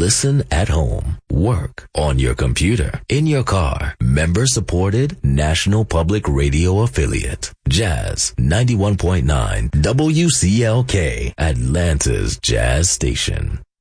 Listen at home, work, on your computer, in your car. Member-supported National Public Radio affiliate. Jazz 91.9 WCLK, Atlanta's Jazz Station.